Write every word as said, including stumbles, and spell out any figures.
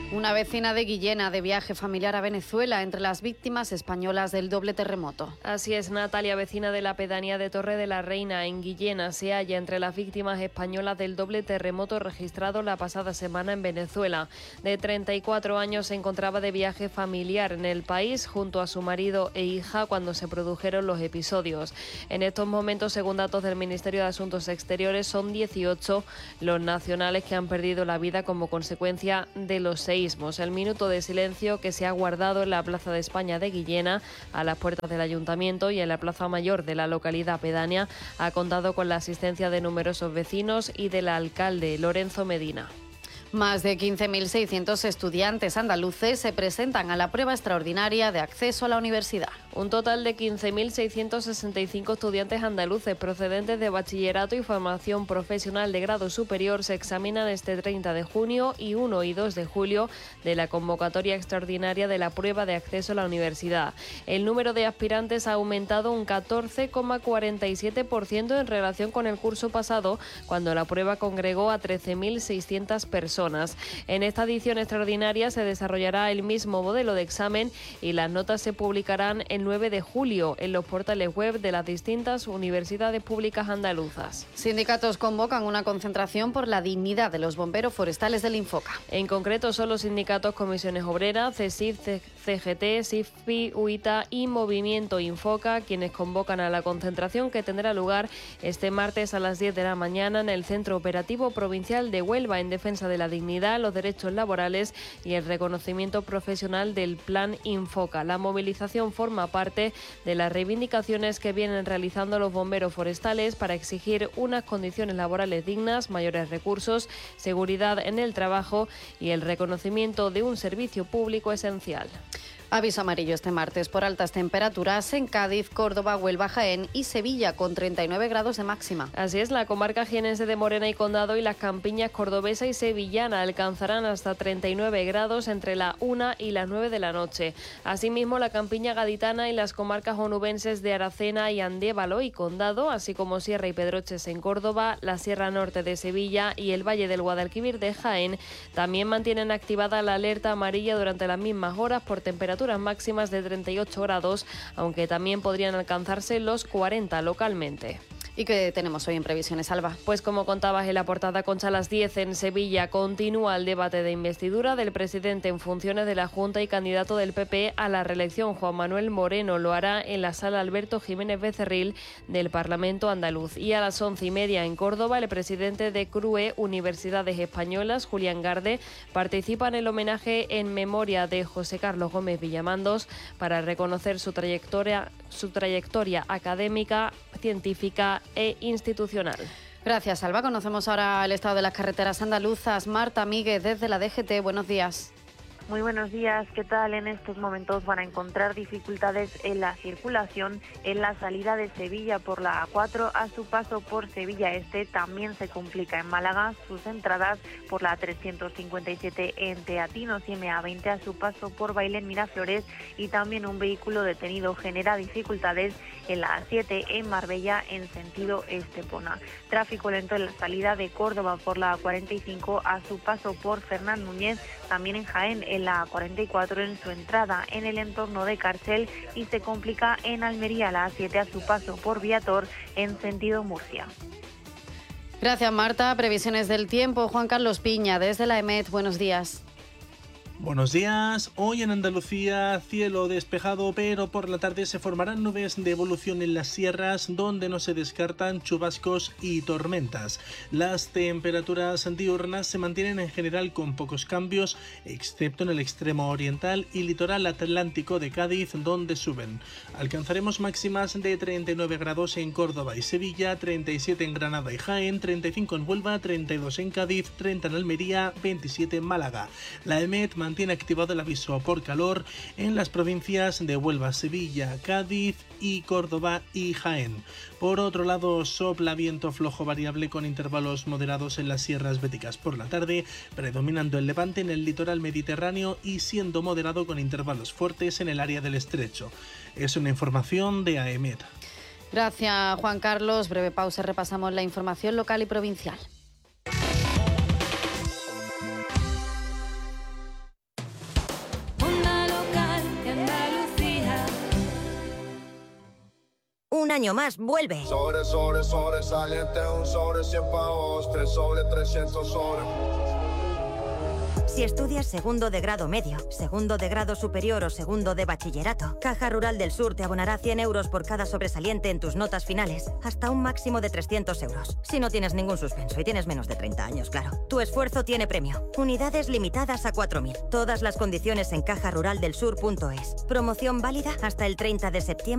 Una vecina de Guillena de viaje familiar a Venezuela entre las víctimas españolas del doble terremoto. Así es, Natalia, vecina de la pedanía de Torre de la Reina en Guillena, se halla entre las víctimas españolas del doble terremoto registrado la pasada semana en Venezuela. De treinta y cuatro años, se encontraba de viaje familiar en el país junto a su marido e hija cuando se produjeron los episodios. En estos momentos, según datos del Ministerio de Asuntos Exteriores, son dieciocho los nacionales que han perdido la vida como consecuencia de los seis. El minuto de silencio que se ha guardado en la Plaza de España de Guillena, a las puertas del Ayuntamiento y en la Plaza Mayor de la localidad pedánea, ha contado con la asistencia de numerosos vecinos y del alcalde Lorenzo Medina. Más de quince mil seiscientos estudiantes andaluces se presentan a la prueba extraordinaria de acceso a la universidad. Un total de quince mil seiscientos sesenta y cinco estudiantes andaluces procedentes de bachillerato y formación profesional de grado superior se examinan este treinta de junio y uno y dos de julio de la convocatoria extraordinaria de la prueba de acceso a la universidad. El número de aspirantes ha aumentado un catorce coma cuarenta y siete por ciento en relación con el curso pasado, cuando la prueba congregó a trece mil seiscientas personas. En esta edición extraordinaria se desarrollará el mismo modelo de examen y las notas se publicarán el nueve de julio en los portales web de las distintas universidades públicas andaluzas. Sindicatos convocan una concentración por la dignidad de los bomberos forestales del Infoca. En concreto son los sindicatos Comisiones Obreras, CESIF, C G T, SIFPI, UITA y Movimiento Infoca quienes convocan a la concentración que tendrá lugar este martes a las diez de la mañana en el Centro Operativo Provincial de Huelva en defensa de la dignidad, los derechos laborales y el reconocimiento profesional del Plan Infoca. La movilización forma parte de las reivindicaciones que vienen realizando los bomberos forestales para exigir unas condiciones laborales dignas, mayores recursos, seguridad en el trabajo y el reconocimiento de un servicio público esencial. Aviso amarillo este martes por altas temperaturas en Cádiz, Córdoba, Huelva, Jaén y Sevilla, con treinta y nueve grados de máxima. Así es, la comarca jienense de Morena y Condado y las campiñas cordobesa y sevillana alcanzarán hasta treinta y nueve grados entre la una y las nueve de la noche. Asimismo, la campiña gaditana y las comarcas onubenses de Aracena y Andévalo y Condado, así como Sierra y Pedroches en Córdoba, la Sierra Norte de Sevilla y el Valle del Guadalquivir de Jaén, también mantienen activada la alerta amarilla durante las mismas horas por temperatura máximas de treinta y ocho grados, aunque también podrían alcanzarse los cuarenta localmente. ¿Y qué tenemos hoy en previsiones, Alba? Pues como contabas en la portada, Concha, a las diez en Sevilla continúa el debate de investidura del presidente en funciones de la Junta y candidato del P P a la reelección, Juan Manuel Moreno. Lo hará en la sala Alberto Jiménez Becerril del Parlamento andaluz. Y a las once y media en Córdoba, el presidente de C R U E, Universidades Españolas, Julián Garde, participa en el homenaje en memoria de José Carlos Gómez Villamandos para reconocer su trayectoria, su trayectoria académica, científica e institucional. Gracias, Alba. Conocemos ahora el estado de las carreteras andaluzas. Marta Míguez, desde la D G T, buenos días. Muy buenos días, ¿qué tal? En estos momentos van a encontrar dificultades en la circulación en la salida de Sevilla por la A cuatro a su paso por Sevilla Este. También se complica en Málaga sus entradas por la trescientos cincuenta y siete en Teatinos y M A veinte a su paso por Bailén Miraflores, y también un vehículo detenido genera dificultades en la A siete en Marbella en sentido Estepona. Tráfico lento en la salida de Córdoba por la A cuarenta y cinco a su paso por Fernán Núñez, también en Jaén en la A cuarenta y cuatro en su entrada en el entorno de Cárcel, y se complica en Almería la A siete a su paso por Viator en sentido Murcia. Gracias, Marta. Previsiones del tiempo, Juan Carlos Piña, desde la EMET, buenos días. Buenos días. Hoy en Andalucía cielo despejado, pero por la tarde se formarán nubes de evolución en las sierras, donde no se descartan chubascos y tormentas. Las temperaturas diurnas se mantienen en general con pocos cambios, excepto en el extremo oriental y litoral atlántico de Cádiz, donde suben. Alcanzaremos máximas de treinta y nueve grados en Córdoba y Sevilla, treinta y siete en Granada y Jaén, treinta y cinco en Huelva, treinta y dos en Cádiz, treinta en Almería, veintisiete en Málaga. La EMET mantiene activado el aviso por calor en las provincias de Huelva, Sevilla, Cádiz y Córdoba y Jaén. Por otro lado, sopla viento flojo variable con intervalos moderados en las sierras béticas por la tarde, predominando el levante en el litoral mediterráneo y siendo moderado con intervalos fuertes en el área del estrecho. Es una información de AEMET. Gracias, Juan Carlos. Breve pausa, repasamos la información local y provincial. Un año más, vuelve. Sobre, sobre, sobresaliente, un sobre cien pavos, tres sobre trescientos sobre. Si estudias segundo de grado medio, segundo de grado superior o segundo de bachillerato, Caja Rural del Sur te abonará cien euros por cada sobresaliente en tus notas finales, hasta un máximo de trescientos euros. Si no tienes ningún suspenso y tienes menos de treinta años, claro. Tu esfuerzo tiene premio. Unidades limitadas a cuatro mil. Todas las condiciones en caja rural del sur punto es. Promoción válida hasta el treinta de septiembre.